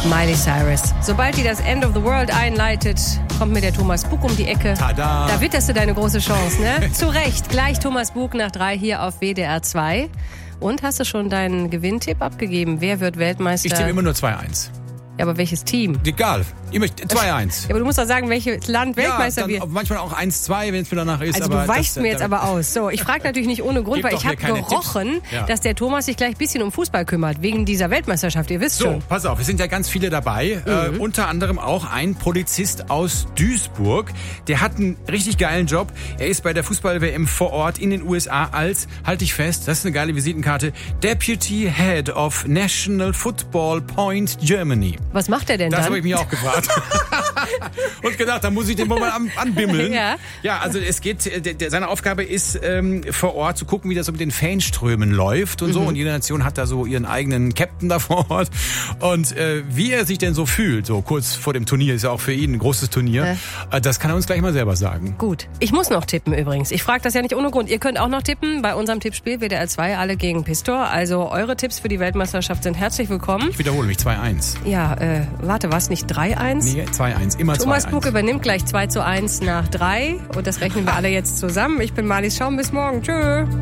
Miley Cyrus. Sobald die das End of the World einleitet, kommt mir der Thomas Bug um die Ecke. Tada! Da witterst du deine große Chance, ne? Zu Recht. Gleich Thomas Bug nach 3 hier auf WDR 2. Und hast du schon deinen Gewinntipp abgegeben? Wer wird Weltmeister? Ich tippe immer nur 2-1. Ja, aber welches Team? Egal. Ich möchte 2-1. Ja, aber du musst doch sagen, welches Land Weltmeister wird. Manchmal auch 1-2, wenn es mir danach ist. Also aber du weichst mir jetzt aber aus. So, ich frage natürlich nicht ohne Grund, weil ich habe gerochen, dass der Thomas sich gleich ein bisschen um Fußball kümmert, wegen dieser Weltmeisterschaft. Ihr wisst schon. So, pass auf, es sind ja ganz viele dabei. Unter anderem auch ein Polizist aus Duisburg. Der hat einen richtig geilen Job. Er ist bei der Fußball-WM vor Ort in den USA als, halt dich fest, das ist eine geile Visitenkarte, Deputy Head of National Football Point Germany. Was macht er denn Das dann? habe ich mich auch gefragt. Und gedacht, da muss ich den wohl mal anbimmeln. Ja, also es geht, seine Aufgabe ist, vor Ort zu gucken, wie das so mit den Fanströmen läuft und so. Und jede Nation hat da so ihren eigenen Captain da vor Ort. Und wie er sich denn so fühlt, so kurz vor dem Turnier, ist ja auch für ihn ein großes Turnier, das kann er uns gleich mal selber sagen. Gut. Ich muss noch tippen übrigens. Ich frage das ja nicht ohne Grund. Ihr könnt auch noch tippen bei unserem Tippspiel WDR 2, alle gegen Pistor. Also eure Tipps für die Weltmeisterschaft sind herzlich willkommen. Ich wiederhole mich, 2-1. Ja, warte, war es nicht 3-1? Nee, 2-1, immer 2-1. Thomas Bug übernimmt gleich 2-1 nach 3 und das rechnen wir alle jetzt zusammen. Ich bin Marlies Schaum, bis morgen. Tschö.